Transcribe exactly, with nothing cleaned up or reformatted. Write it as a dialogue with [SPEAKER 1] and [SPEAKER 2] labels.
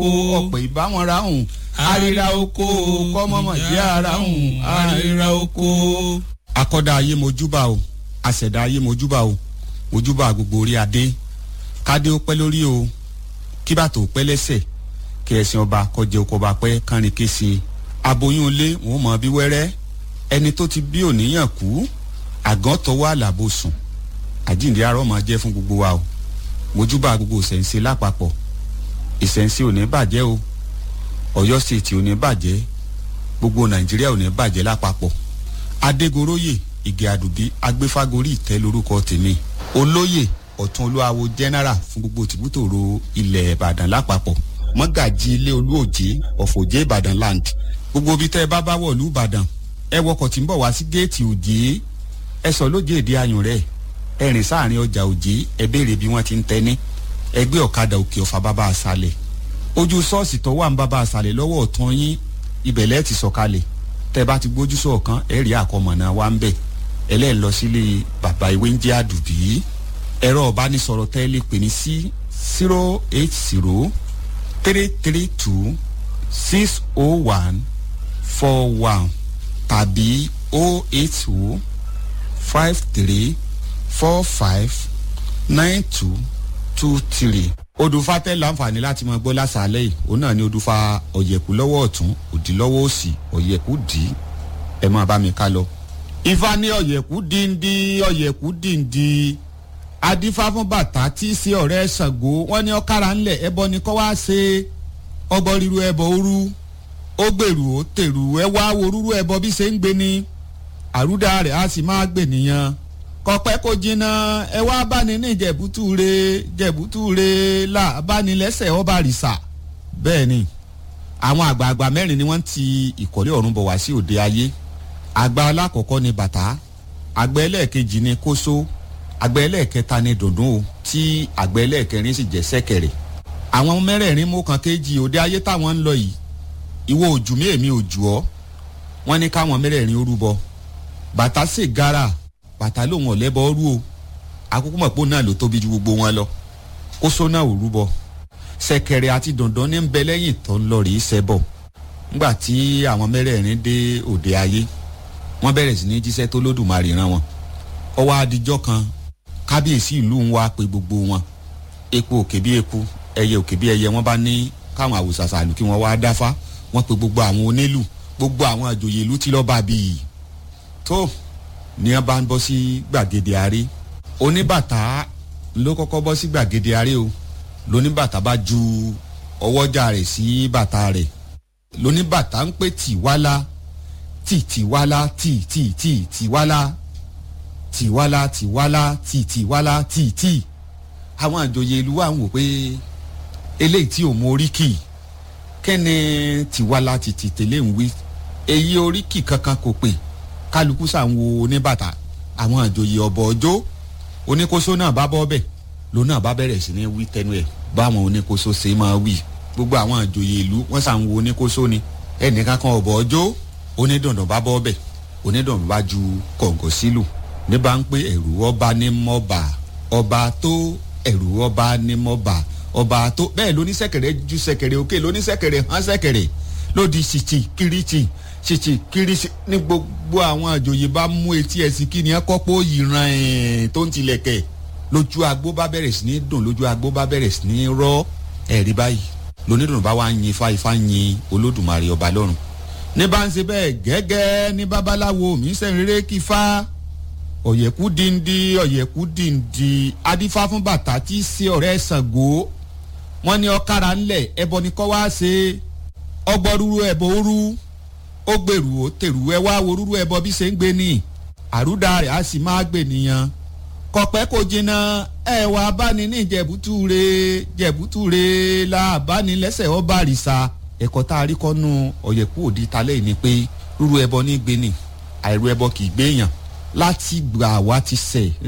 [SPEAKER 1] ọ̀pọ̀ ìbáwọn ráhùn àríra oko kọ́mọ́mọ́ jẹ́ aráhùn àríra oko. akọ́dá ayé mojúbà o àṣẹ̀dá ayé mojúbà o mojúbà gbogbo orí adé kádé ó pẹ́ lórí o kí bàtò ó pẹ́ lẹ́sẹ̀ kí ẹ̀sìn ọba kọjẹ oko ọba pẹ́ kánrin kése aboyún ilé wọn mọ bí wẹ́rẹ́ ẹni tó ti bí òníyàn kú àgàn tọwọ́ àlàbò sùn àjíǹde arọ́ máa jẹ́ fún gbogbo wa o mojúbà gbogbo ìṣẹ̀ǹṣe lápapọ̀ ìṣẹ̀ǹṣe ò ní bàjẹ́ o Ọ̀yọ́ state ò ní bàjẹ́ gbogbo Nàìjíríà ò ní bàjẹ́ lápapọ̀ Adégoróyè Ìgè Àdùbí agbéfágorí ìtẹ́ lórúkọ tèmi olóyè ọ̀tún olúwawo general fún gbogbo tìbútòrò ilẹ̀ Ìbàdàn lápapọ̀ mọ́gàjì ilé olúòjé ọ̀fọ̀jẹ́ Ìbàdàn land gbogbo ibi tẹ́ ẹ bá bá wọ̀lú Ìbàdàn ẹ wọkọ̀ tí ń bọ̀ wá sí géètì òjé ẹ sọ lójé èdè ayùn rẹ̀ ẹ rìn sáàrin ọjà òjé ẹ béèrè bí wọ́n ti ń tẹ́ni ẹgbẹ́ ọ̀kadà òkè ọ̀fà bàbá àṣàlẹ̀ ojú ṣọ́ọ̀ṣì tó wà ń bàbá àṣàlẹ̀ lọ́wọ́ ọ̀tún yín ibẹ̀lẹ́ ti sọ̀kalẹ̀ tẹ́ bá ti gbójú sọ̀kan ẹ rí àkọmọ̀nà wa ń bẹ̀ ẹlẹ́ẹ̀ lọ sílé bàbá ìwé ń jẹ́ Àdùbí ẹ̀rọ ọ̀bánisọ̀rọ̀ tẹ́ lè pè ní sí zero eight zero three three two six oh one four one tàbí oh eight two five three four five nine two two three. Odùfà tẹ́ láǹfààní láti máa gbọ́ lásàálẹ̀ yìí òun náà ni Odùfà ọ̀yẹ̀kú lọ́wọ́ ọ̀tún òdì lọ́wọ́ òsì ọ̀yẹ̀kú dì í ẹ máa bá mi ká lọ. Ifá ní ọ̀yẹ̀kú díndí ọ̀yẹ̀kú díndí adífá fún bàtà tí í ṣe ọ̀rẹ́ Ṣàngó wọ́n ní ọ̀kára ńlẹ̀ ẹbọ ni kọ́ wá ṣe ọgbọ́n ríru ẹbọ òru ó gbèrú ó tèrú ẹ wá wo rúrú ẹbọ bí ṣe ń gbé ni àrúdà rẹ̀ á sì máa gbè nìyẹn kọpẹ́ kó jiná ẹ wá báni ní jẹ̀bútúre jẹ̀bútúre là báni lẹ́sẹ̀ ọba rìsà bẹ́ẹ̀ ni àwọn àgbààgbà mẹ́rin ni wọ́n ti ìkọ̀lé ọ̀run bọ̀ wá sí òde ayé àgbà alákọ̀ọ́kọ́ ni bàtà àgbà ẹlẹ́ẹ̀kejì ni kóso àgbà ẹlẹ́ẹ̀kẹta ni dùndún o tí àgbà ẹlẹ́ẹ̀kẹrin sì jẹ́ ṣẹ̀kẹ̀rẹ̀ àwọn mẹ́rẹ̀ẹ̀rin mú kan kéjì òde ayé táwọn ń lọ yìí ìwọ òjù mí èmi òjù ọ́ wọ́n ní káwọn mẹ́rẹ̀ẹ̀rin ó rúbọ bàtà sì gara bàtà lòun ọ̀lẹ́bọ rú o àkókò mọ̀pọ̀ náà ló tóbi ju gbogbo wọn lọ kóso náà ò rúbọ ṣẹ̀kẹ̀rẹ̀ àti dùndún ní ń bẹ lẹ́yìn tó ń lọ rí ṣẹbọ nígbà tí àwọn mẹ́rẹ̀ẹ̀rin dé òde ayé wọ́n bẹ̀rẹ̀ sí ní jíṣẹ́ tó lódùmarè rán wọn ọwọ́ adijọ́ kan kábíyèsí ìlú ń wá pé gbogbo wọn eku òkè bí eku ẹyẹ òkè bí ẹyẹ wọ́n bá ní káwọn àwòsàsàlù kí wọ́n wá dáfá wọ́n pe gbogbo àwọn onílù gbogbo àwọn àjòyè ìlú tí lọ́ọ́ bá bí i tó ní wọ́n bá ń bọ́ sí gbàgede àárẹ̀ oníbàtà ló kọ́kọ́ bọ́ sí gbàgede àárẹ̀ o lóníbàtà bá ju ọwọ́jà rẹ̀ sí bàtà rẹ̀ lóníbàtà ń pè tìwálá tì tìwálá tì tì tì tìwálá tìwálá tìwálá tì tìwálá tì tì àwọn àjòyè ìlú wa ń wò pé eléyìí tí ò mú oríkì kẹ́ni tìwálá tì tì tẹ́lẹ̀ ń wí èyí oríkì kankan kò pè kálukú sàn wo oníbàtà àwọn àjòyè ọ̀bọ̀ ọjọ́ oníkóso náà bá bọ́ bẹ̀ ló náà bá bẹ̀rẹ̀ sí ní wí tẹnu ẹ̀ báwọn oníkóso ṣe máa wí gbogbo àwọn àjòyè ìlú wọ́n sàn wo oníkóso ni ẹnìkan kan ọ̀bọ̀ ọjọ́ onídàndàn bá bọ́ bẹ̀ onídàndàn bá ju kọ̀ǹgọ̀ sílù ní bá ń pé ẹ̀rù ọba ní mọ́ba ọba tó ẹ̀rù ọba ní mọ́ba ọba tó bẹ́ẹ̀ lóní sẹ́kẹ̀rẹ̀ ju sẹ́kẹ̀rẹ̀ òkè lóní sẹ́kẹ̀rẹ̀ hàn sẹ́kẹ̀rẹ̀ lódì ṣìṣì kiriṣì ṣìṣì kiriṣì ní gbogbo àwọn àjòyè bá mú etí ẹ̀sìn kí ni ẹ kọ́pọ̀ ìran ẹ̀ tó ń tilẹ̀kẹ̀ lójú agbó bá bẹ̀rẹ̀ sí ní dùn lójú agbó bá bẹ̀rẹ̀ sí ní rọ́ ẹ̀rí báyìí lónídùn bá wá ń yin ifá ifá ń yin olódùmarè ọba lọ́run ní bá ń ṣe bẹ́ẹ̀ gẹ́gẹ́ ní babaláwo mi sẹ́rẹ̀rẹ́ kí fá ọ̀yẹ̀kú díndí ọ̀yẹ̀kú díndí adífá fún bàtà tí í ṣe ọ̀rẹ́ Ṣàngó wọ́n ní ọ̀kára ńlẹ̀ ẹbọ ni kọ́ wá ṣe ọgbọ́n rúru ẹbọ òru ó gbèrú ó tèrú ẹ wá wo rúru ẹbọ bí ṣe ń gbé ní àrúdà rẹ̀ á sì máa gbè nìyẹn kọ̀pẹ́ kò jìnnà ẹ wá báni ní jẹ̀bútúre jẹ̀bútúre la báni lẹ́sẹ̀ ọba àrìsà ẹ̀kọ́ tá a rí kọ́nù ọ̀yẹ̀kú òdi talẹ́ ni pé rúru ẹbọ ní gbé ní àìrú ẹbọ kì í gbéyàn láti gbà wá ti sẹ̀